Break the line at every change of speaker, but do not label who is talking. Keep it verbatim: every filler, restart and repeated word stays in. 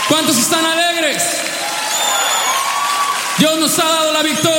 ¿Cuántos están alegres? Dios nos ha dado la victoria.